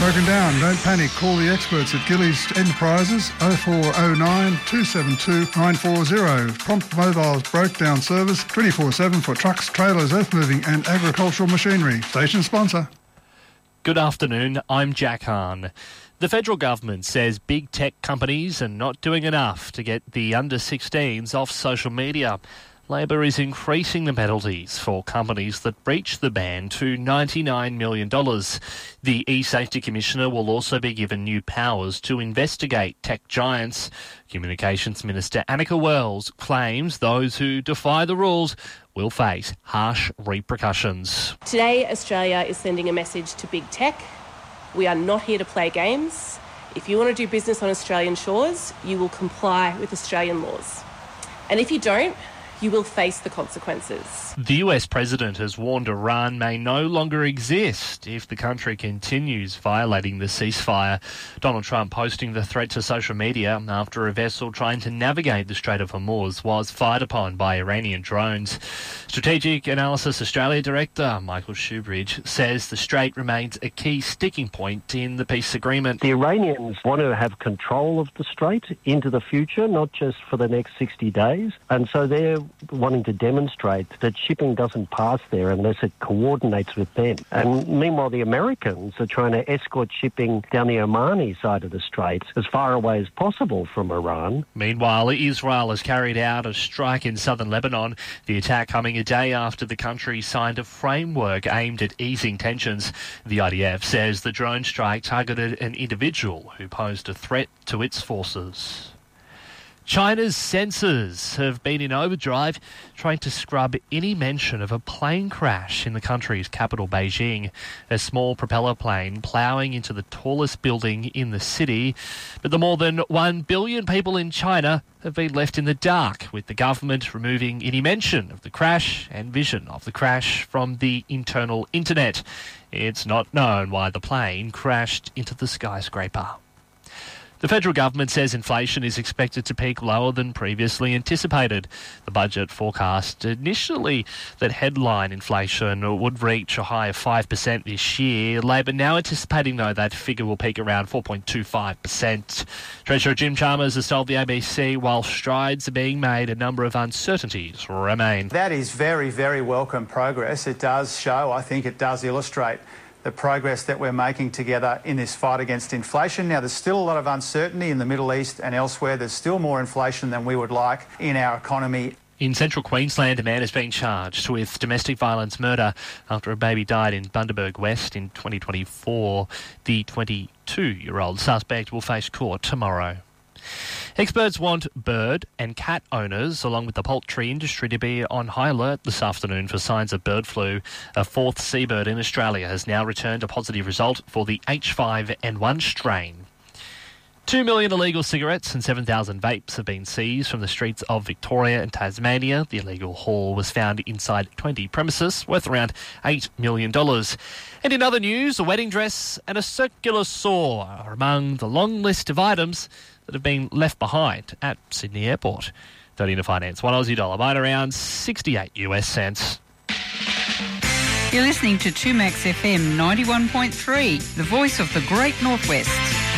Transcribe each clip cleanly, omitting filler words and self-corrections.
broken down. Don't panic. Call the experts at Gillies Enterprises 0409 272 940. Prompt mobile breakdown service 24/7 for trucks, trailers, earth moving and agricultural machinery. Station sponsor. Good afternoon, I'm Jack Hahn. The federal government says big tech companies are not doing enough to get the under-16s off social media. Labor is increasing the penalties for companies that breach the ban to $99 million. The eSafety Commissioner will also be given new powers to investigate tech giants. Communications Minister Annika Wells claims those who defy the rules will face harsh repercussions. Today, Australia is sending a message to big tech. We are not here to play games. If you want to do business on Australian shores, you will comply with Australian laws. And if you don't, you will face the consequences. The US president has warned Iran may no longer exist if the country continues violating the ceasefire. Donald Trump posting the threat to social media after a vessel trying to navigate the Strait of Hormuz was fired upon by Iranian drones. Strategic Analysis Australia Director Michael Shoebridge says the strait remains a key sticking point in the peace agreement. The Iranians want to have control of the strait into the future, not just for the next 60 days, and so they're wanting to demonstrate that shipping doesn't pass there unless it coordinates with them. And meanwhile, the Americans are trying to escort shipping down the Omani side of the strait as far away as possible from Iran. Meanwhile, Israel has carried out a strike in southern Lebanon, the attack coming a day after the country signed a framework aimed at easing tensions. The IDF says the drone strike targeted an individual who posed a threat to its forces. China's censors have been in overdrive trying to scrub any mention of a plane crash in the country's capital, Beijing. A small propeller plane ploughing into the tallest building in the city. But the more than 1 billion people in China have been left in the dark, with the government removing any mention of the crash and vision of the crash from the internal internet. It's not known why the plane crashed into the skyscraper. The federal government says inflation is expected to peak lower than previously anticipated. The budget forecast initially that headline inflation would reach a high of 5% this year. Labor now anticipating, though, that figure will peak around 4.25%. Treasurer Jim Chalmers has told the ABC while strides are being made, a number of uncertainties remain. That is very, very welcome progress. It does show, I think it does illustrate the progress that we're making together in this fight against inflation. Now, there's still a lot of uncertainty in the Middle East and elsewhere. There's still more inflation than we would like in our economy. In central Queensland, a man is being charged with domestic violence murder after a baby died in Bundaberg West in 2024. The 22-year-old suspect will face court tomorrow. Experts want bird and cat owners, along with the poultry industry, to be on high alert this afternoon for signs of bird flu. A fourth seabird in Australia has now returned a positive result for the H5N1 strain. 2 million illegal cigarettes and 7,000 vapes have been seized from the streets of Victoria and Tasmania. The illegal haul was found inside 20 premises, worth around $8 million. And in other news, a wedding dress and a circular saw are among the long list of items that have been left behind at Sydney Airport. 30 to finance, $1 Aussie dollar, buying around 68 US cents. You're listening to 2Max FM 91.3, the voice of the Great Northwest.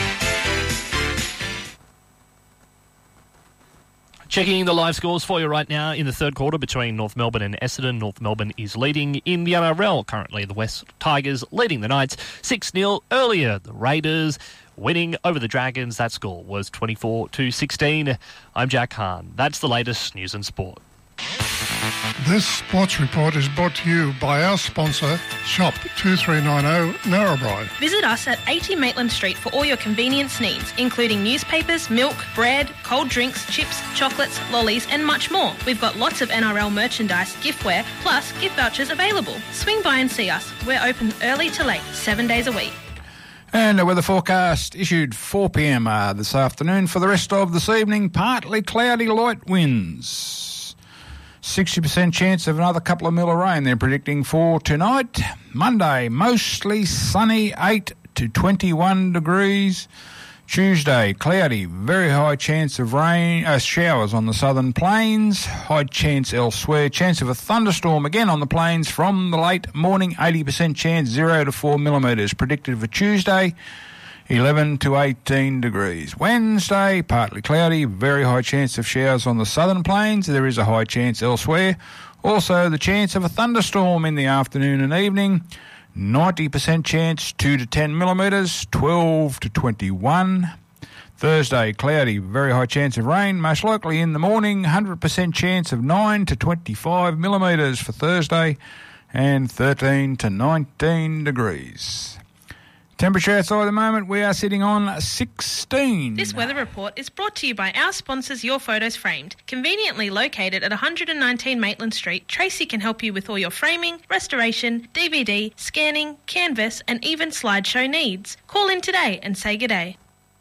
Checking the live scores for you right now in the third quarter between North Melbourne and Essendon. North Melbourne is leading in the NRL. Currently, the West Tigers leading the Knights 6-0 earlier. The Raiders winning over the Dragons. That score was 24-16. I'm Jack Hahn. That's the latest news and sport. This sports report is brought to you by our sponsor, Shop 2390 Narrabri. Visit us at 80 Maitland Street for all your convenience needs, including newspapers, milk, bread, cold drinks, chips, chocolates, lollies and much more. We've got lots of NRL merchandise, giftware, plus gift vouchers available. Swing by and see us. We're open early to late, 7 days a week. And a weather forecast issued 4 p.m. This afternoon. For the rest of this evening, partly cloudy, light winds. 60% chance of another couple of mil of rain they're predicting for tonight. Monday, mostly sunny, 8 to 21 degrees. Tuesday, cloudy, very high chance of rain, showers on the southern plains, high chance elsewhere, chance of a thunderstorm again on the plains from the late morning, 80% chance, 0 to 4 millimetres predicted for Tuesday, 11 to 18 degrees. Wednesday, partly cloudy, very high chance of showers on the southern plains, there is a high chance elsewhere, also the chance of a thunderstorm in the afternoon and evening, 90% chance, 2 to 10 millimetres, 12 to 21. Thursday, cloudy, very high chance of rain, most likely in the morning, 100% chance of 9 to 25 millimetres for Thursday, and 13 to 19 degrees. Temperature outside at the moment, we are sitting on 16. This weather report is brought to you by our sponsors, Your Photos Framed. Conveniently located at 119 Maitland Street, Tracy can help you with all your framing, restoration, DVD, scanning, canvas and even slideshow needs. Call in today and say good day.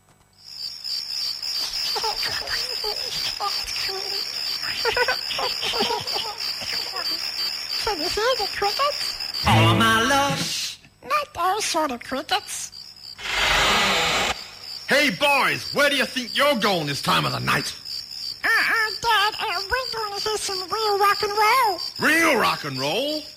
Can you hear the crickets? Oh, my love. Not those sort of crickets. Hey, boys, where do you think you're going this time of the night? Dad, we're going to hear some real rock and roll. Real rock and roll?